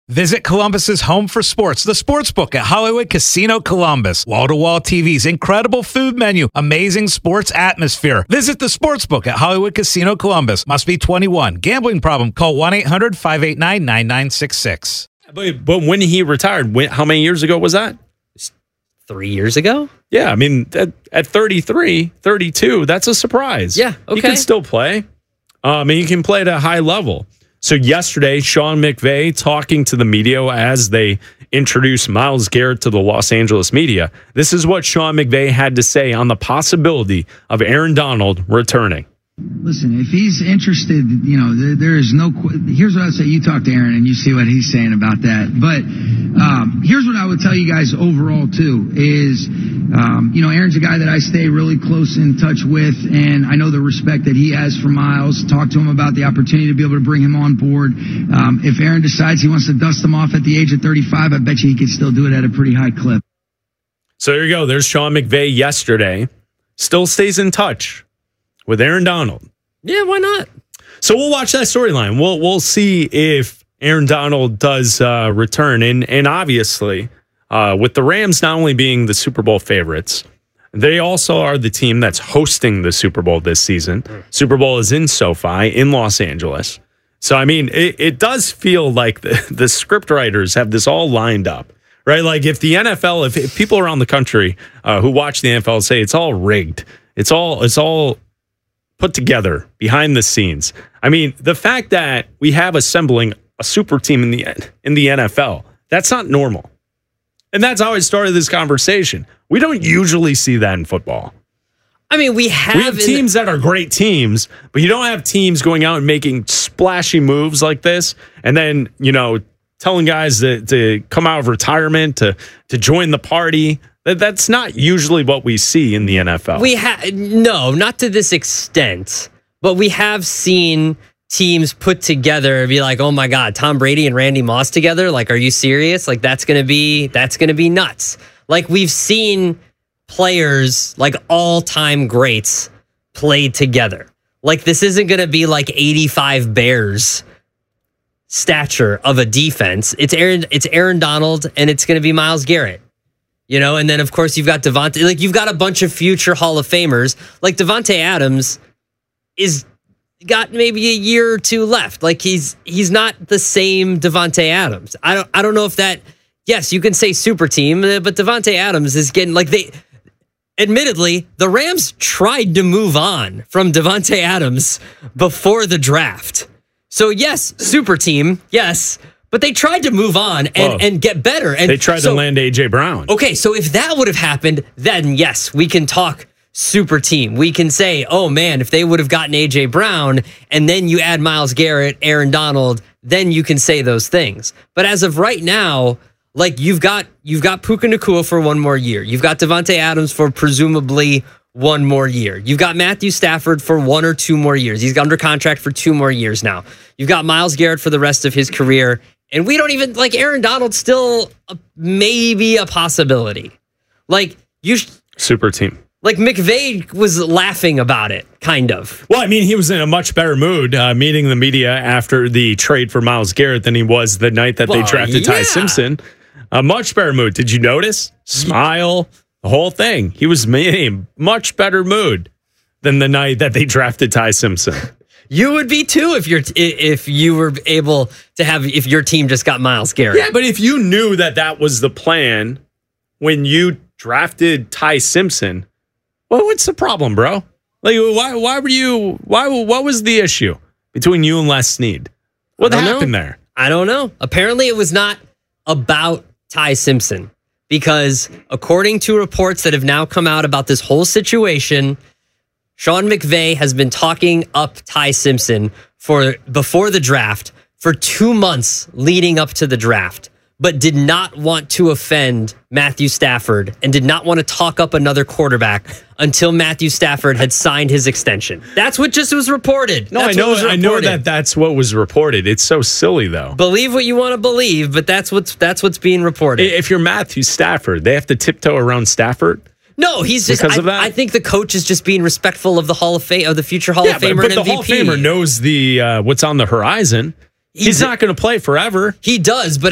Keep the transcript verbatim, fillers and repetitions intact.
Visit Columbus's home for sports, the Sportsbook at Hollywood Casino Columbus. Wall-to-wall T Vs, incredible food menu, amazing sports atmosphere. Visit the Sportsbook at Hollywood Casino Columbus. Must be twenty-one. Gambling problem? Call one eight hundred five eight nine nine nine six six. But, but when he retired, when, how many years ago was that? Three years ago? Yeah, I mean, at, at thirty-three, thirty-two, that's a surprise. Yeah, okay. He can still play. Um, and he can play at a high level. So yesterday, Sean McVay talking to the media as they introduced Myles Garrett to the Los Angeles media. This is what Sean McVay had to say on the possibility of Aaron Donald returning. Listen, if he's interested, you know, there, there is no, here's what I would say. You talk to Aaron and you see what he's saying about that. But um, here's what I would tell you guys overall, too, is, um, you know, Aaron's a guy that I stay really close in touch with, and I know the respect that he has for Myles. Talk to him about the opportunity to be able to bring him on board. Um, if Aaron decides he wants to dust him off at the age of thirty-five, I bet you he could still do it at a pretty high clip. So there you go. There's Sean McVay yesterday. Still stays in touch with Aaron Donald. Yeah, why not? So we'll watch that storyline. We'll we'll see if Aaron Donald does uh, return. And and obviously, uh, with the Rams not only being the Super Bowl favorites, they also are the team that's hosting the Super Bowl this season. Super Bowl is in SoFi in Los Angeles. So, I mean, it, it does feel like the, the script writers have this all lined up, right? Like if the N F L, if, if people around the country uh, who watch the N F L say it's all rigged, it's all it's all put together behind the scenes. I mean, the fact that we have assembling a super team in the in the N F L, that's not normal. And that's how I started this conversation. We don't usually see that in football. I mean, we have, we have teams that are great teams, but you don't have teams going out and making splashy moves like this and then, you know, telling guys to, to come out of retirement, to to join the party. That That's not usually what we see in the N F L. We have no, not to this extent, but we have seen teams put together and be like, "Oh my God, Tom Brady and Randy Moss together? Like, are you serious? Like, that's gonna be that's gonna be nuts." Like, we've seen players like all-time greats played together. Like, this isn't gonna be like eighty-five Bears stature of a defense. It's Aaron. It's Aaron Donald, and it's gonna be Myles Garrett. You know, and then, of course, you've got Devontae. Like, you've got a bunch of future Hall of Famers. Like, Devontae Adams is got maybe a year or two left. Like, he's he's not the same Devontae Adams. I don't I don't know if that, yes, you can say super team, but Devontae Adams is getting, like, they, admittedly, the Rams tried to move on from Devontae Adams before the draft. So, yes, super team, yes. But they tried to move on and, and get better. And they tried so, to land A J Brown. Okay, so if that would have happened, then yes, we can talk super team. We can say, oh man, if they would have gotten A J Brown and then you add Myles Garrett, Aaron Donald, then you can say those things. But as of right now, like you've got you've got Puka Nacua for one more year. You've got Devontae Adams for presumably one more year. You've got Matthew Stafford for one or two more years. He's under contract for two more years now. You've got Myles Garrett for the rest of his career. And we don't even, like, Aaron Donald's still a, maybe a possibility. Like, you... Sh- Super team. Like, McVay was laughing about it, kind of. Well, I mean, he was in a much better mood uh, meeting the media after the trade for Myles Garrett than he was the night that well, they drafted yeah. Ty Simpson. A much better mood. Did you notice? Smile, the whole thing. He was in a much better mood than the night that they drafted Ty Simpson. You would be too if you're if you were able to have if your team just got Myles Garrett. Yeah, but if you knew that that was the plan when you drafted Ty Simpson, well, what's the problem, bro? Like, why why were you why what was the issue between you and Les Snead? What happened know. there? I don't know. Apparently, it was not about Ty Simpson because, according to reports that have now come out about this whole situation, Sean McVay has been talking up Ty Simpson for before the draft for two months leading up to the draft, but did not want to offend Matthew Stafford and did not want to talk up another quarterback until Matthew Stafford had signed his extension. That's what just was reported. No, that's I know, reported. I know that that's what was reported. It's so silly, though. Believe what you want to believe, but that's what's that's what's being reported. If you're Matthew Stafford, they have to tiptoe around Stafford. No, he's just. Because I, of that? I think the coach is just being respectful of the Hall of Fame, of the future Hall yeah, of Famer but, but and the M V P. Hall of Famer knows the uh, what's on the horizon. He's, he's not going to play forever. He does, but